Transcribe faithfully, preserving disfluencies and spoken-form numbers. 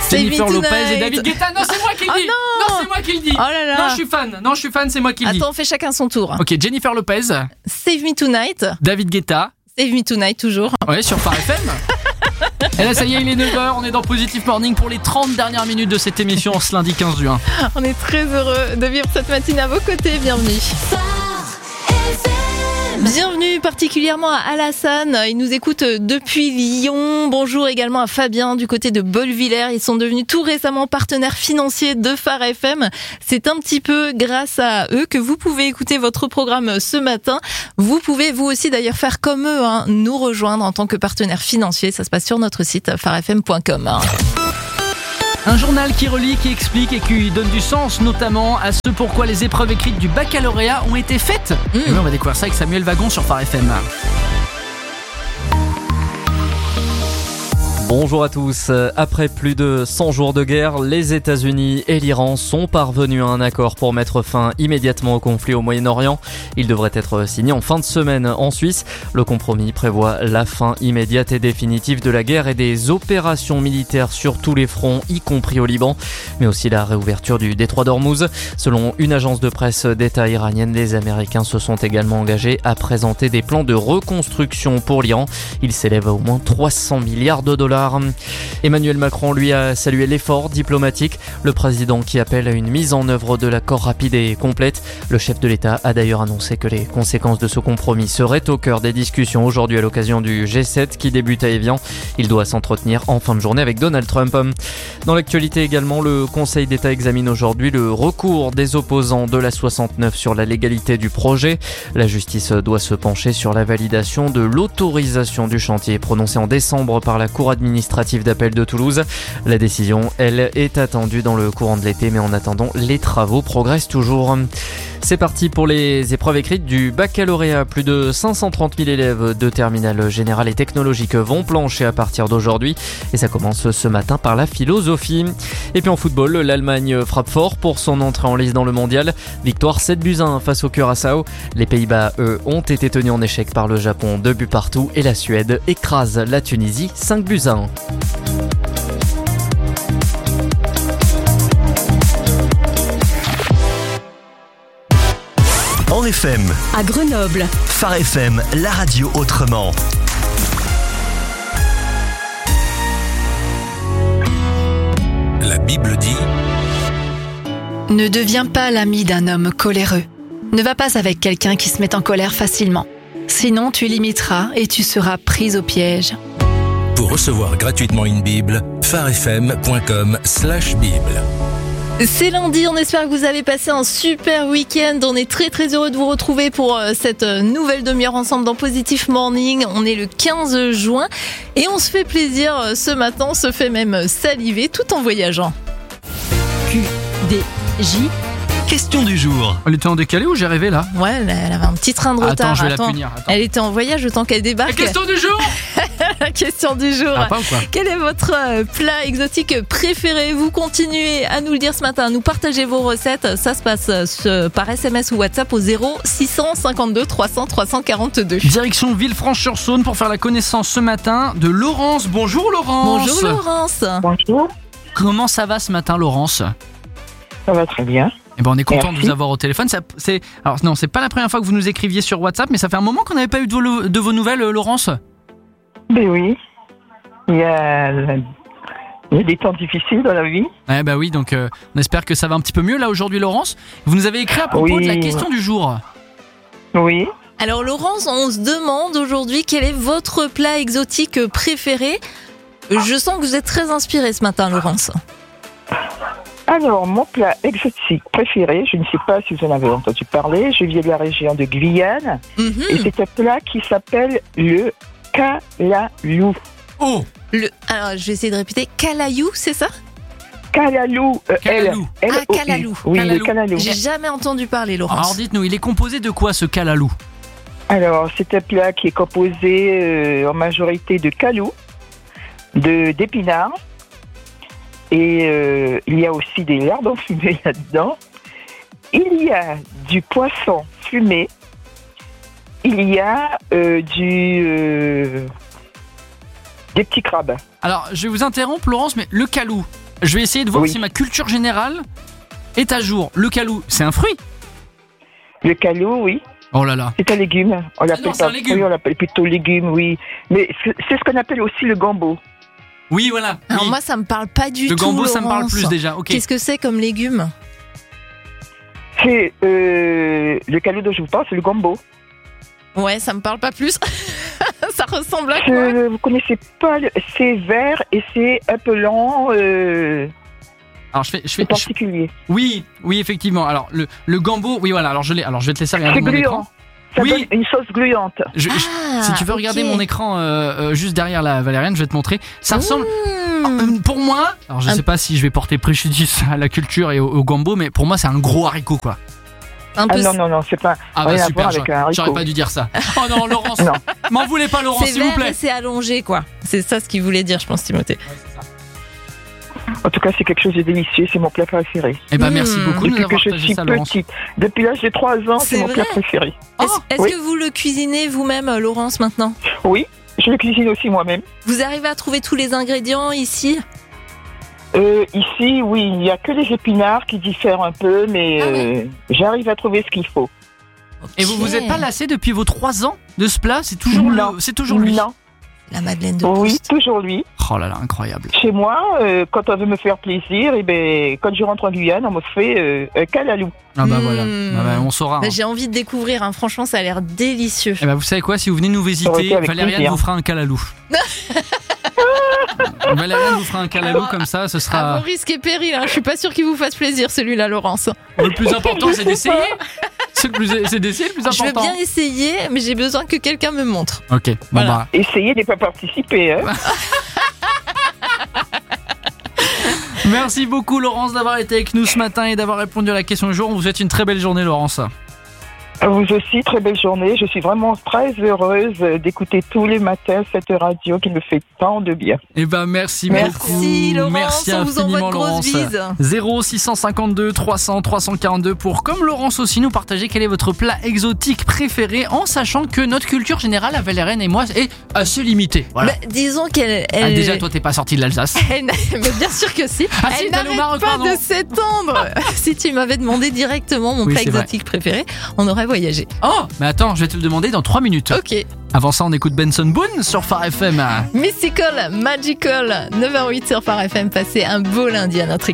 Jennifer Lopez et David Guetta. Non, c'est moi qui le dis. Oh non, non, c'est moi qui le dis. Oh là là. Non, je suis fan. Non, je suis fan, c'est moi qui le dis. Attends, on fait chacun son tour. Ok, Jennifer Lopez. Save Me Tonight. David Guetta. Save Me Tonight, toujours. Ouais, sur Phare F M. Et là, ça y est, il est neuf heures. On est dans Positive Morning pour les trente dernières minutes de cette émission ce lundi quinze juin. On est très heureux de vivre cette matinée à vos côtés. Bienvenue. Bienvenue particulièrement à Alassane, il nous écoute depuis Lyon. Bonjour également à Fabien du côté de Bolvillers. Ils sont devenus tout récemment partenaires financiers de Phare F M. C'est un petit peu grâce à eux que vous pouvez écouter votre programme ce matin. Vous pouvez vous aussi d'ailleurs faire comme eux, hein, nous rejoindre en tant que partenaire financier. Ça se passe sur notre site phare f m point com. Un journal qui relie, qui explique et qui donne du sens notamment à ce pourquoi les épreuves écrites du baccalauréat ont été faites. Mmh. Et oui, on va découvrir ça avec Samuel Wagon sur Phare F M. Bonjour à tous. Après plus de cent jours de guerre, les États-Unis et l'Iran sont parvenus à un accord pour mettre fin immédiatement au conflit au Moyen-Orient. Il devrait être signé en fin de semaine en Suisse. Le compromis prévoit la fin immédiate et définitive de la guerre et des opérations militaires sur tous les fronts, y compris au Liban, mais aussi la réouverture du détroit d'Ormuz. Selon une agence de presse d'État iranienne, les Américains se sont également engagés à présenter des plans de reconstruction pour l'Iran. Ils s'élèvent à au moins trois cents milliards de dollars. Emmanuel Macron, lui, a salué l'effort diplomatique. Le président qui appelle à une mise en œuvre de l'accord rapide et complète. Le chef de l'État a d'ailleurs annoncé que les conséquences de ce compromis seraient au cœur des discussions aujourd'hui à l'occasion du G sept qui débute à Évian. Il doit s'entretenir en fin de journée avec Donald Trump. Dans l'actualité également, le Conseil d'État examine aujourd'hui le recours des opposants de la soixante-neuf sur la légalité du projet. La justice doit se pencher sur la validation de l'autorisation du chantier prononcée en décembre par la Cour administrative d'appel de Toulouse. La décision, elle, est attendue dans le courant de l'été, mais en attendant, les travaux progressent toujours. C'est parti pour les épreuves écrites du baccalauréat. Plus de cinq cent trente mille élèves de terminale générale et technologique vont plancher à partir d'aujourd'hui. Et ça commence ce matin par la philosophie. Et puis en football, l'Allemagne frappe fort pour son entrée en lice dans le mondial. Victoire sept buts à un face au Curaçao. Les Pays-Bas, eux, ont été tenus en échec par le Japon, deux buts partout. Et la Suède écrase la Tunisie, cinq buts à un. En F M, à Grenoble, Phare F M, la radio autrement. La Bible dit: ne deviens pas l'ami d'un homme coléreux. Ne va pas avec quelqu'un qui se met en colère facilement. Sinon, tu l'imiteras et tu seras pris au piège. Pour recevoir gratuitement une Bible, phare f m point com slash bible. C'est lundi, on espère que vous avez passé un super week-end. On est très très heureux de vous retrouver pour cette nouvelle demi-heure ensemble dans Positive Morning. On est le quinze juin et on se fait plaisir ce matin, on se fait même saliver tout en voyageant. Q D J. Question du jour. Elle était en décalé ou j'ai rêvé là? Ouais, elle avait un petit train de retard. Attends, je vais Attends. la punir. Attends. Elle était en voyage le temps qu'elle débarque. La question du jour. La question du jour. Ah, pas ou quoi? Quel est votre plat exotique préféré? Vous continuez à nous le dire ce matin, à nous partager vos recettes. Ça se passe par S M S ou WhatsApp au zéro six cent cinquante-deux trois cents trois cent quarante-deux. Direction Villefranche-sur-Saône pour faire la connaissance ce matin de Laurence. Bonjour Laurence. Bonjour Laurence. Bonjour. Comment ça va ce matin Laurence? Ça va très bien. Eh ben on est content Merci. de vous avoir au téléphone. Ça, c'est, alors non, c'est pas la première fois que vous nous écriviez sur WhatsApp, mais ça fait un moment qu'on n'avait pas eu de vos, de vos nouvelles, Laurence. Ben oui. Il y a, il y a des temps difficiles dans la vie. Eh ben oui, donc euh, on espère que ça va un petit peu mieux là aujourd'hui, Laurence. Vous nous avez écrit à propos Oui. de la question du jour. Oui. Alors Laurence, on se demande aujourd'hui quel est votre plat exotique préféré. Je sens que vous êtes très inspirée ce matin, Laurence. Alors, mon plat exotique préféré, je ne sais pas si vous en avez entendu parler, je viens de la région de Guyane, Mhm. et c'est un plat qui s'appelle le calalou. Oh, Le, alors, je vais essayer de répéter. Calayou, c'est ça? Calalou. euh, Calalou. L- Ah, L O U. calalou. Oui, Calalou. le calalou. J'ai jamais entendu parler, Laurence. alors dites-nous, il est composé de quoi ce calalou? Alors, c'est un plat qui est composé euh, en majorité de calou, de d'épinards, et euh, il y a aussi des lardons fumés là-dedans. Il y a du poisson fumé. Il y a euh, du euh, des petits crabes. Alors, je vais vous interrompre, Laurence, mais le calou, Je vais essayer de voir Oui. si ma culture générale est à jour. Le calou, c'est un fruit? Le calou, oui. Oh là là. C'est un légume. On l'appelle non, c'est pas un légume. fruit, on l'appelle plutôt légume, oui. Mais c'est c'est ce qu'on appelle aussi le gombo. Oui, voilà. Alors oui. moi, ça me parle pas du Le tout. gambo, ça me parle Laurence. plus déjà. Ok. Qu'est-ce que c'est comme légume? C'est euh, le calou dont je vous parle, c'est le gombo. Ouais, ça me parle pas plus. Ça ressemble à quoi? Je, vous connaissez pas, le- c'est vert et c'est un peu lent, euh, Alors je fais, je c'est fais. je- particulier. Oui, oui, effectivement. Alors le le gambo, oui, voilà. Alors je l'ai. Alors je vais te laisser regarder C'est mon gluant. écran. Ça Oui. donne une sauce gluante. Je- je- Ah, si tu veux regarder ok. mon écran euh, euh, juste derrière la Valériane, je vais te montrer. Ça ressemble. Mmh. Euh, Pour moi, alors je Un- sais pas si je vais porter préjudice à la culture et au, au gambo, mais pour moi c'est un gros haricot quoi. Un Ah peu. non, non, non, c'est pas Ah rien bah à super, voir avec un j'aurais haricot. j'aurais pas dû dire ça. Oh non, Laurence, Non. m'en voulez pas Laurence, C'est s'il vous vert plaît. et c'est allongé, quoi. C'est ça ce qu'il voulait dire, je pense, Timothée. En tout cas, c'est quelque chose de délicieux, c'est mon plat préféré. Eh ben Mmh. merci beaucoup de nous Depuis que avoir je partagé suis ça, Laurence. petite. Depuis l'âge de trois ans, C'est c'est mon plat vrai préféré. Est-ce est-ce oui. que vous le cuisinez vous-même, euh, Laurence, maintenant? Oui, je le cuisine aussi moi-même. Vous arrivez à trouver tous les ingrédients ici? Euh, ici, oui, il n'y a que les épinards qui diffèrent un peu, mais Ah euh, j'arrive à trouver ce qu'il faut. Et vous vous êtes Ok. pas lassé depuis vos trois ans de ce plat? C'est toujours Non. le, c'est toujours lui. Non, La Madeleine de oui, Proust. toujours lui. Oh là là, incroyable. Chez moi, euh, quand on veut me faire plaisir, et ben, quand je rentre en Guyane, on me fait euh, un calalou. Ah bah Mmh. voilà, Ah bah, on saura. Bah, hein. J'ai envie de découvrir, hein. Franchement, ça a l'air délicieux. Eh ben vous savez quoi, si vous venez nous Ça aurait visiter, été avec Valériane plaisir. vous fera un calalou. Valériane vous fera un calalou comme ça, ce À sera. vos risques et périls, hein. Je suis pas sûre qu'il vous fasse plaisir, celui-là, Laurence. Le plus important, c'est d'essayer. C'est le plus, c'est d'essayer le plus Je veux important. bien essayer, mais j'ai besoin que quelqu'un me montre. Ok, bon Voilà. bah. Essayez de ne pas participer. Hein. Merci beaucoup Laurence d'avoir été avec nous ce matin et d'avoir répondu à la question du jour. On vous souhaite une très belle journée Laurence. À vous aussi, très belle journée. Je suis vraiment très heureuse d'écouter tous les matins cette radio qui me fait tant de bien. Eh ben merci, Merci, beaucoup. Laurence, Merci on vous envoie de infiniment grosses Laurence. bises. zéro six cent cinquante-deux trois cents trois cent quarante-deux pour, comme Laurence aussi, nous partager quel est votre plat exotique préféré en sachant que notre culture générale à Valériane et moi est assez limitée. Voilà. Bah, disons qu'elle. Ah, elle- déjà toi t'es pas sorti de l'Alsace. elle n'a- mais bien sûr que si. Ah, si, Elle t'es allé au n'arrête Maroc, pas pardon. de s'étendre. Si tu m'avais demandé directement mon Oui, plat c'est vrai. exotique préféré, on aurait voyagé. Oh, mais attends, je vais te le demander dans trois minutes. Ok. Avant ça, on écoute Benson Boone sur Phare F M. Mystical, Magical, neuf heures huit sur Phare F M. Passez un beau lundi à notre équipe.